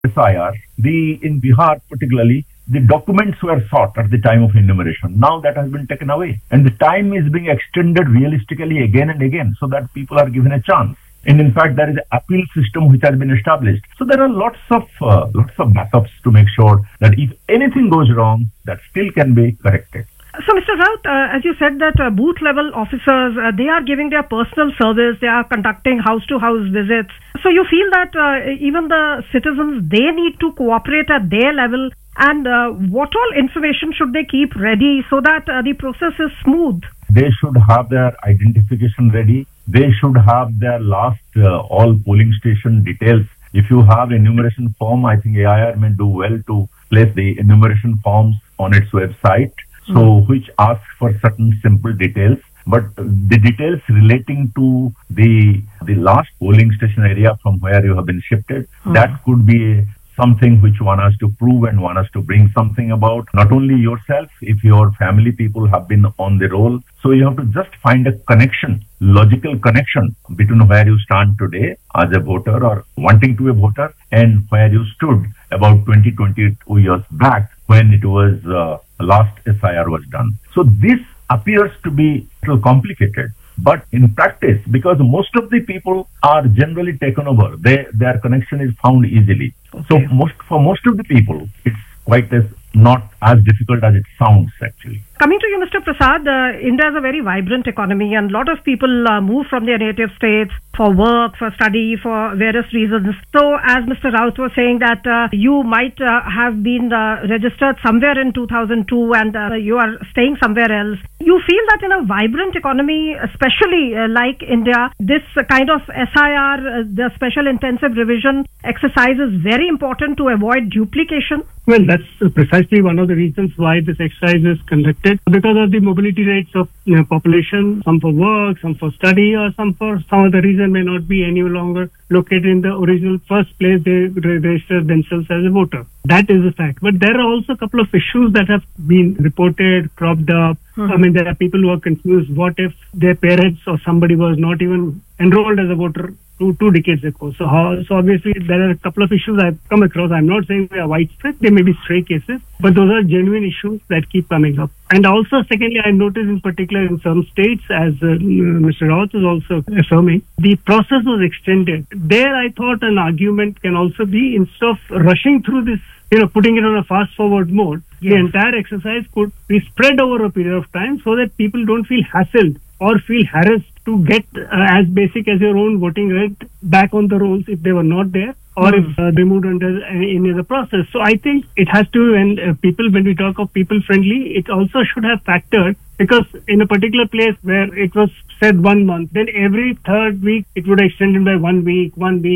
SIR, in Bihar particularly, the documents were sought at the time of enumeration. Now that has been taken away, and the time is being extended realistically again and again, so that people are given a chance. And in fact, there is an appeal system which has been established. So there are lots of backups to make sure that if anything goes wrong, that still can be corrected. So, Mr. Raut, as you said that booth level officers, they are giving their personal service, they are conducting house-to-house visits. So you feel that even the citizens, they need to cooperate at their level, and what all information should they keep ready so that the process is smooth? They should have their identification ready. They should have their last all polling station details. If you have enumeration form, I think AIR may do well to place the enumeration forms on its website. So, which asks for certain simple details, but the details relating to the last polling station area from where you have been shifted, that could be something which one has to prove and one has to bring something about, not only yourself, if your family people have been on the roll. So you have to just find a connection, logical connection between where you stand today as a voter or wanting to be a voter and where you stood about 22 years back when it was last SIR was done. So this appears to be a little complicated. But in practice, because most of the people are generally taken over, their connection is found easily. Okay. So for most of the people, it's quite not as difficult as it sounds actually. Coming to you, Mr. Prasad, India is a very vibrant economy and a lot of people move from their native states for work, for study, for various reasons. So as Mr. Raut was saying that you might have been registered somewhere in 2002 and you are staying somewhere else. You feel that in a vibrant economy, especially like India, this kind of SIR, the special intensive revision exercise is very important to avoid duplication? Well, that's precisely one of the reasons why this exercise is conducted, because of the mobility rates of population, some for work, some for study, or some for some other reason may not be any longer located in the original first place they registered themselves as a voter. That is a fact. But there are also a couple of issues that have been reported, cropped up. I mean, there are people who are confused. What if their parents or somebody was not even enrolled as a voter two decades ago? So obviously there are a couple of issues I've come across. I'm not saying they are widespread. They may be stray cases, but those are genuine issues that keep coming up. And also, secondly, I noticed in particular in some states, as Mr. Raut was also affirming, the process was extended. There, I thought an argument can also be, instead of rushing through this, putting it on a fast-forward mode, the entire exercise could be spread over a period of time so that people don't feel hassled or feel harassed to get as basic as your own voting right back on the rolls if they were not there, or if removed under any other process. So I think it has to, when we talk of people friendly, it also should have factored, because in a particular place where it was said 1 month, then every third week it would extend it by 1 week.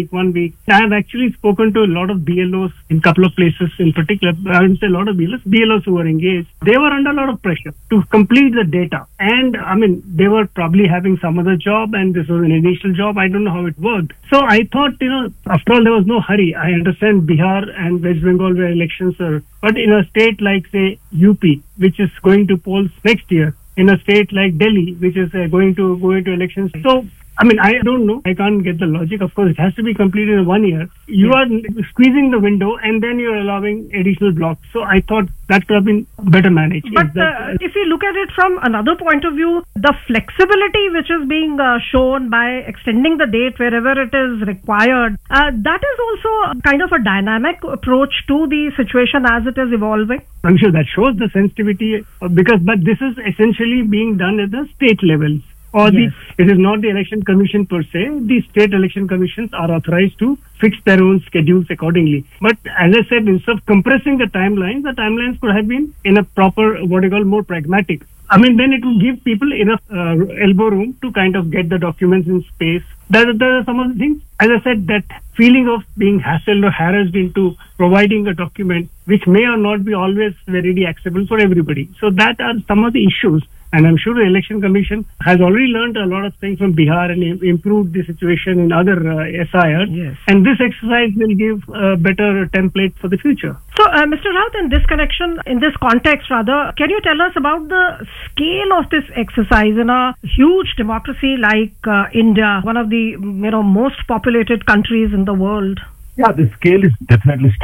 I have actually spoken to a lot of BLOs in a couple of places in particular. I wouldn't say a lot of BLOs who were engaged. They were under a lot of pressure to complete the data. And I mean, they were probably having some other job and this was an initial job. I don't know how it worked. So I thought, after all, there was no hurry. I understand Bihar and West Bengal where elections are, but in a state like, say, UP, which is going to polls next year, in a state like Delhi, which is going to go into elections. So, I mean, I don't know. I can't get the logic. Of course, it has to be completed in 1 year. You are squeezing the window and then you're allowing additional blocks. So I thought that could have been better managed. But if you look at it from another point of view, the flexibility which is being shown by extending the date wherever it is required, that is also kind of a dynamic approach to the situation as it is evolving. I'm sure that shows the sensitivity but this is essentially being done at the state levels. Or it is not the election commission per se. The state election commissions are authorized to fix their own schedules accordingly. But as I said, instead of compressing the timelines could have been in a proper, more pragmatic. I mean, then it will give people enough elbow room to kind of get the documents in space. There are some of the things. As I said, that feeling of being hassled or harassed into providing a document which may or not be always very acceptable for everybody. So that are some of the issues. And I'm sure the Election Commission has already learned a lot of things from Bihar and improved the situation in other SIRs. Yes. And this exercise will give a better template for the future. So, Mr. Raut, in this context, can you tell us about the scale of this exercise in a huge democracy like India, one of the most populated countries in the world? Yeah, the scale is definitely